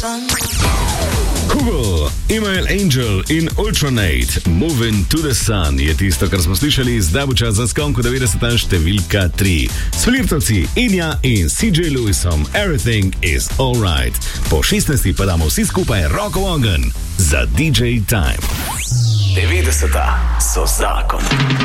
Google, Email Angel in Ultranate, Moving to the Sun je tisto, kar smo slišali, zdaj bo čas za skonko 90. številka 3. S Flirtovci, Inja in CJ Lewisom, Everything is Alright. Po 16. pa damo vsi skupaj roko v ogenj za DJ Time. 90. so zakon.